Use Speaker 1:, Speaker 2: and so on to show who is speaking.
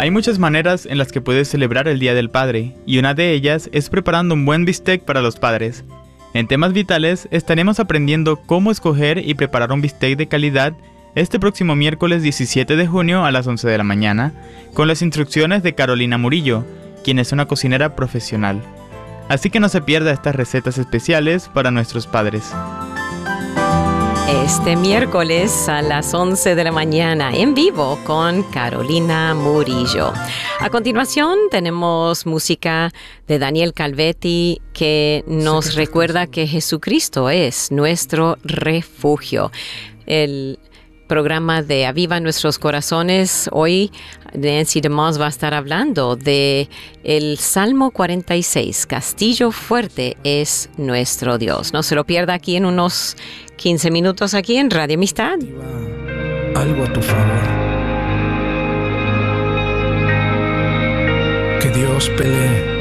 Speaker 1: Hay muchas maneras en las que puedes celebrar el Día del Padre, y una de ellas es preparando un buen bistec para los padres. En Temas Vitales estaremos aprendiendo cómo escoger y preparar un bistec de calidad este próximo miércoles 17 de junio a las 11 de la mañana, con las instrucciones de Carolina Murillo, quien es una cocinera profesional. Así que no se pierda estas recetas especiales para nuestros padres.
Speaker 2: Este miércoles a las 11 de la mañana en vivo con Carolina Murillo. A continuación tenemos música de Daniel Calvetti que nos recuerda que Jesucristo es nuestro refugio. El programa de Aviva Nuestros Corazones, hoy Nancy DeMoss va a estar hablando de el Salmo 46, Castillo fuerte es nuestro Dios. No se lo pierda aquí en unos 15 minutos aquí en Radio Amistad.
Speaker 3: Algo a tu favor. Que Dios pelee